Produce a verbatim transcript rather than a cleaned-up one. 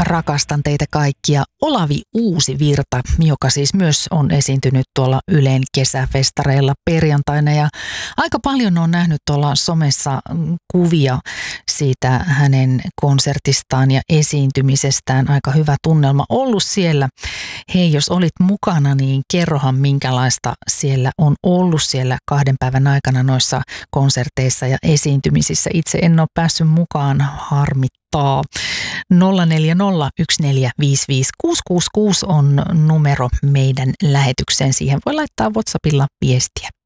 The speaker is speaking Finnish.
rakastan teitä kaikkia. Olavi Uusivirta, joka siis myös on esiintynyt tuolla Ylen kesäfestareilla perjantaina. Ja aika paljon on nähnyt tuolla somessa kuvia siitä hänen konsertistaan ja esiintymisestään. Aika hyvä tunnelma ollut siellä. Hei, jos olit mukana, niin kerrohan minkälaista siellä on ollut siellä kahden päivän aikana noissa konserteissa ja esiintymisissä. Itse en ole päässyt mukaan, harmittaa. nolla neljä nolla yksi neljä viisi viisi kuusi kuusi kuusi on numero meidän lähetykseen. Siihen voi laittaa WhatsAppilla viestiä.